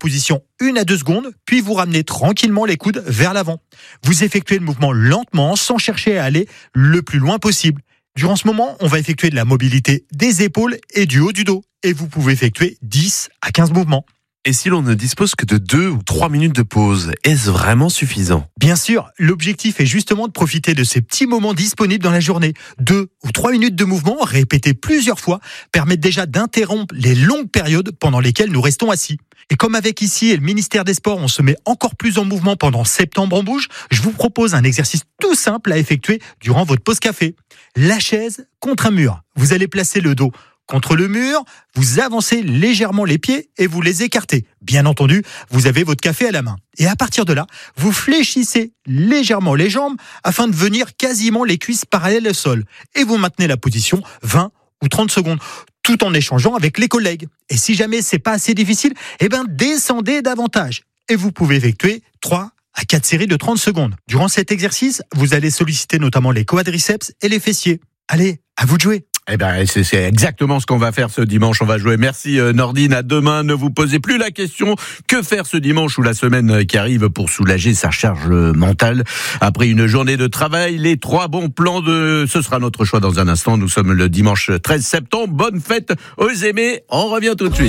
position 1 à 2 secondes, puis vous ramenez tranquillement les coudes vers l'avant. Vous effectuez le mouvement lentement, sans chercher à aller le plus loin possible. Durant ce moment, on va effectuer de la mobilité des épaules et du haut du dos. Et vous pouvez effectuer 10 à 15 mouvements. Et si l'on ne dispose que de 2 ou 3 minutes de pause, est-ce vraiment suffisant ? Bien sûr, l'objectif est justement de profiter de ces petits moments disponibles dans la journée. 2 ou 3 minutes de mouvement, répétés plusieurs fois, permettent déjà d'interrompre les longues périodes pendant lesquelles nous restons assis. Et comme avec ici et le ministère des Sports, on se met encore plus en mouvement pendant Septembre en Bouge, je vous propose un exercice tout simple à effectuer durant votre pause café. La chaise contre un mur. Vous allez placer le dos contre le mur, vous avancez légèrement les pieds et vous les écartez. Bien entendu, vous avez votre café à la main. Et à partir de là, vous fléchissez légèrement les jambes afin de venir quasiment les cuisses parallèles au sol. Et vous maintenez la position 20 ou 30 secondes, tout en échangeant avec les collègues. Et si jamais c'est pas assez difficile, descendez davantage. Et vous pouvez effectuer 3 à 4 séries de 30 secondes. Durant cet exercice, vous allez solliciter notamment les quadriceps et les fessiers. Allez, à vous de jouer. C'est exactement ce qu'on va faire ce dimanche. On va jouer. Merci Nordine. À demain. Ne vous posez plus la question que faire ce dimanche ou la semaine qui arrive pour soulager sa charge mentale. Après une journée de travail, les 3 bons plans ce sera notre choix dans un instant. Nous sommes le dimanche 13 septembre. Bonne fête aux aimés. On revient tout de suite.